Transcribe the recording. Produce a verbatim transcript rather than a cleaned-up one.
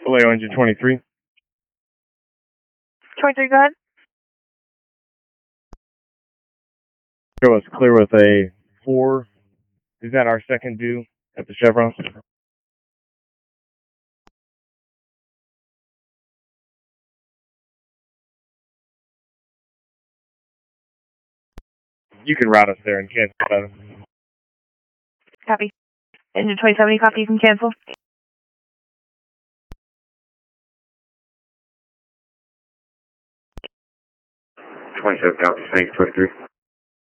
Vallejo engine twenty-three. twenty-three, go ahead. Show us clear with a four. Is that our second due at the Chevron? You can route us there and cancel that. Copy. Engine twenty-seven, you copy, you can cancel. twenty-seven, copy, thanks, twenty-three.